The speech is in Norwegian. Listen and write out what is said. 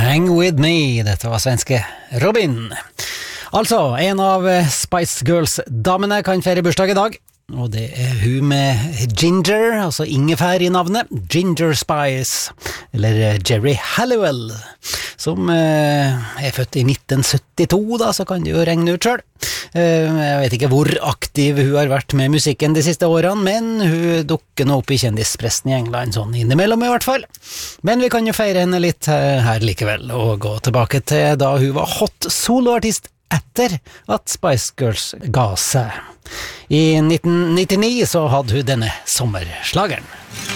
Hang With Me, dette var svenske Robin. Altså, en av Spice Girls-damene kan feire bursdag i dag, og det er hun med Ginger, altså ingefær i navnet, Ginger Spice, eller Jerry Halliwell, som er født i 1972 da, så kan du jo regne ut selv. Jeg vet ikke hvor aktiv hun har vært med musikken de siste årene, men hun dukker nå opp i kjendispressen i England, sånn innimellom i hvert fall. Men vi kan jo feire henne litt her likevel, og gå tilbake til da hun var hot soloartist etter at Spice Girls ga seg. I 1999 så hadde hun denne sommerslageren.